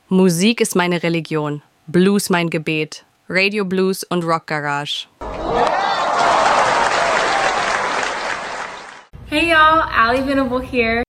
Musik ist meine Religion, Blues mein Gebet, Radio Blues und Rock Garage. Hey y'all, Allie Venable here.